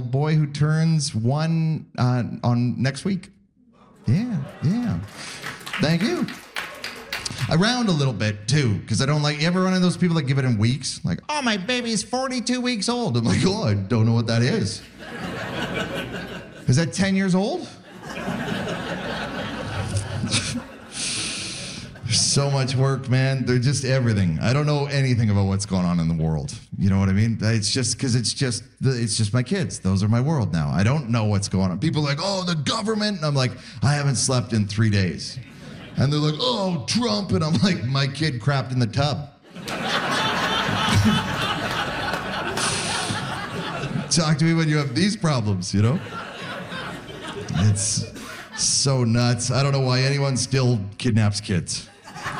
9-year-old boy who turns 1 on next week. Yeah. Thank you. I round a little bit, too, because I don't like... You ever run into those people that give it in weeks? Like, oh, my baby's 42 weeks old. I'm like, oh, I don't know what that is. Is that 10 years old? So much work, man. They're just everything. I don't know anything about what's going on in the world. You know what I mean? It's just because it's just my kids. Those are my world now. I don't know what's going on. People are like, oh, the government. And I'm like, I haven't slept in 3 days. And they're like, oh, Trump. And I'm like, my kid crapped in the tub. Talk to me when you have these problems, you know? It's so nuts. I don't know why anyone still kidnaps kids.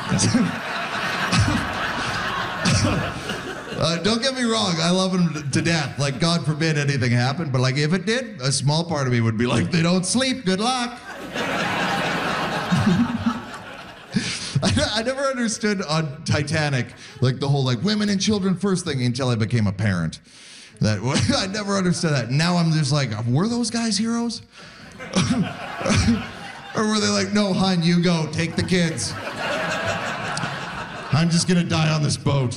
Don't get me wrong, I love them to death. Like, God forbid anything happened, but like, if it did, a small part of me would be like, they don't sleep, good luck. I never understood on Titanic, like the whole like women and children first thing until I became a parent. I never understood that. Now I'm just like, were those guys heroes? Or were they like, no, hon, you go, take the kids. I'm just gonna die on this boat.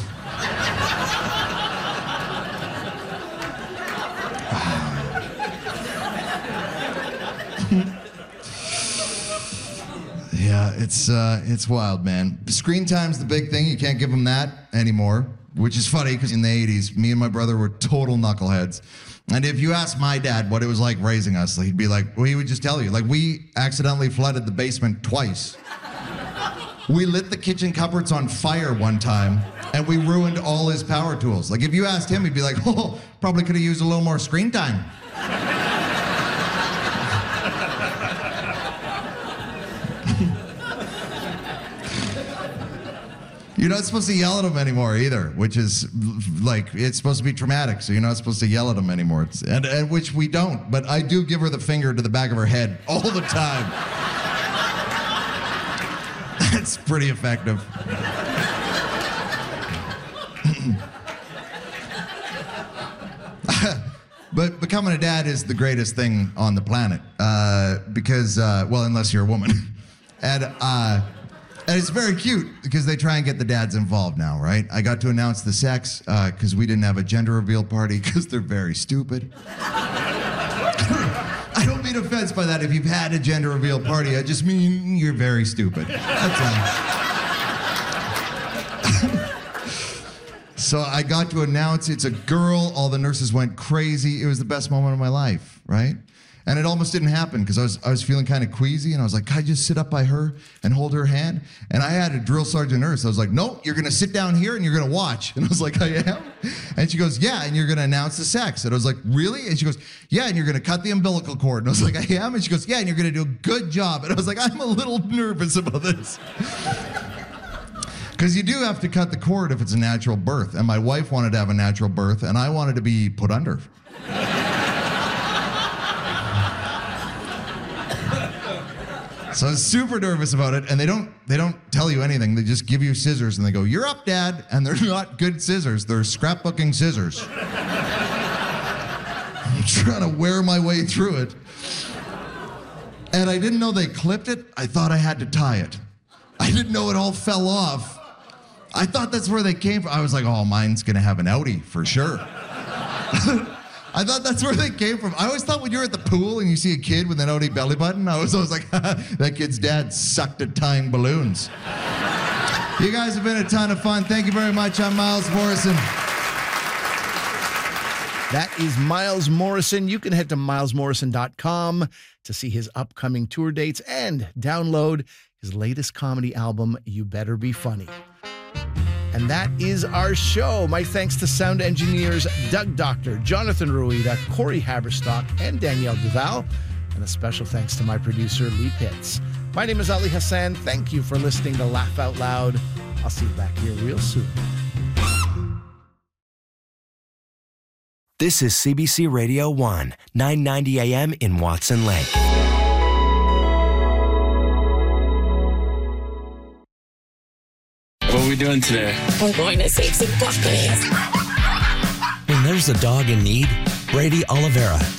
Yeah, it's wild, man. Screen time's the big thing. You can't give them that anymore, which is funny because in the 80s, me and my brother were total knuckleheads. And if you ask my dad what it was like raising us, he'd be like, well, he would just tell you. Like, we accidentally flooded the basement twice. We lit the kitchen cupboards on fire one time, and we ruined all his power tools. Like, if you asked him, he'd be like, oh, probably could have used a little more screen time. You're not supposed to yell at them anymore either, which is like, it's supposed to be traumatic, so you're not supposed to yell at them anymore. And which we don't, but I do give her the finger to the back of her head all the time. It's pretty effective. But becoming a dad is the greatest thing on the planet because, well, unless you're a woman. And it's very cute because they try and get the dads involved now, right? I got to announce the sex because we didn't have a gender reveal party because they're very stupid. I don't mean offense by that if you've had a gender reveal party. I just mean you're very stupid. That's all. So I got to announce it's a girl. All the nurses went crazy. It was the best moment of my life, right? And it almost didn't happen because I was feeling kind of queasy, and I was like, can I just sit up by her and hold her hand? And I had a drill sergeant nurse. I was like, no, you're going to sit down here and you're going to watch. And I was like, I am? And she goes, yeah, and you're going to announce the sex. And I was like, really? And she goes, yeah, and you're going to cut the umbilical cord. And I was like, I am? And she goes, yeah, and you're going to do a good job. And I was like, I'm a little nervous about this. Because you do have to cut the cord if it's a natural birth. And my wife wanted to have a natural birth, and I wanted to be put under. So I was super nervous about it, and they don't tell you anything. They just give you scissors, and they go, you're up, Dad. And they're not good scissors. They're scrapbooking scissors. I'm trying to wear my way through it. And I didn't know they clipped it. I thought I had to tie it. I didn't know it all fell off. I thought that's where they came from. I was like, oh, mine's going to have an outie for sure. I thought that's where they came from. I always thought when you're at the pool and you see a kid with an outie belly button, I was always like, that kid's dad sucked at tying balloons. You guys have been a ton of fun. Thank you very much. I'm Miles Morrison. That is Miles Morrison. You can head to milesmorrison.com to see his upcoming tour dates and download his latest comedy album, You Better Be Funny. And that is our show. My thanks to sound engineers Doug Doctor, Jonathan Ruida, Corey Haberstock, and Danielle Duval. And a special thanks to my producer, Lee Pitts. My name is Ali Hassan. Thank you for listening to Laugh Out Loud. I'll see you back here real soon. This is CBC Radio 1, 990 AM in Watson Lake. What are we doing today? We're going to save some puppies. When there's a dog in need, Brady Oliveira